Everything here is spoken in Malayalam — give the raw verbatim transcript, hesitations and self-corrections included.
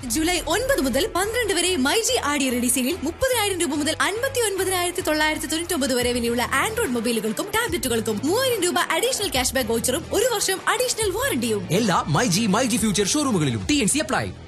ജൂലൈ ഒൻപത് മുതൽ പന്ത്രണ്ട് വരെ മൈജി ആടി റെഡി സെയിലിൽ മുപ്പതിനായിരം രൂപ മുതൽ അൻപത്തി ഒൻപതിനായിരത്തി തൊള്ളായിരത്തി തൊണ്ണൂറ്റി ഒമ്പത് വരെ വിലയുള്ള ആൻഡ്രോയിഡ് മൊബൈലുകൾക്കും ടാബ്ലറ്റുകൾക്കും മൂവായിരം രൂപ അഡീഷണൽ ക്യാഷ് ബാക്ക് വൗച്ചറും ഒരു വർഷം അഡീഷണൽ വാറണ്ടിയും എല്ലാ myG myG future ഷോറൂമുകളിലും T N C apply.